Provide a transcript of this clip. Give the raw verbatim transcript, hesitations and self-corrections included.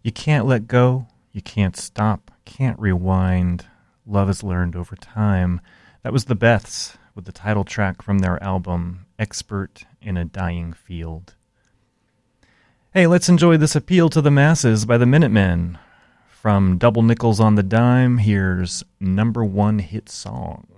You can't let go, you can't stop, can't rewind. Love is learned over time. That was the Beths with the title track from their album, Expert in a Dying Field. Hey, let's enjoy this appeal to the masses by the Minutemen. From Double Nickels on the Dime, here's Number One Hit Song.